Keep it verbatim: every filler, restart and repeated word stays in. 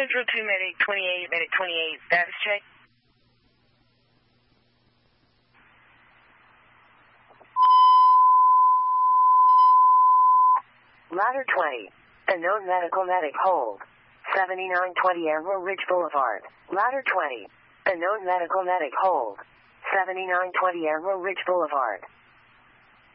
Central two Medic twenty-eight, Medic twenty-eight, status check. Ladder twenty. Unknown medical medic hold. seventy-nine twenty Emerald Ridge Boulevard. Ladder twenty. Unknown medical medic hold. seventy-nine twenty Emerald Ridge Boulevard.